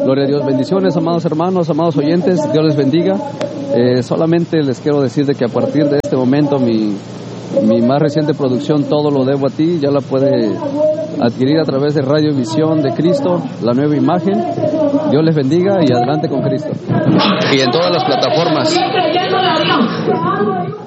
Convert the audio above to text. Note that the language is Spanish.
Gloria a Dios. Bendiciones, amados hermanos, amados oyentes. Dios les bendiga. Solamente les quiero decir de que a partir de este momento mi más reciente producción, Todo lo debo a ti, ya la puede adquirir a través de Radio Visión de Cristo, la nueva imagen. Dios les bendiga y adelante con Cristo. Y en todas las plataformas.